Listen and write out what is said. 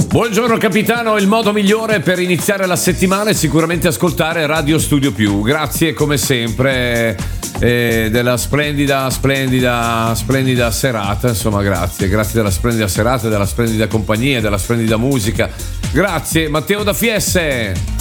Buongiorno capitano, il modo migliore per iniziare la settimana è sicuramente ascoltare Radio Studio Più. Grazie come sempre della splendida serata, insomma grazie della splendida serata, della splendida compagnia, della splendida musica. Grazie Matteo da Fiesse.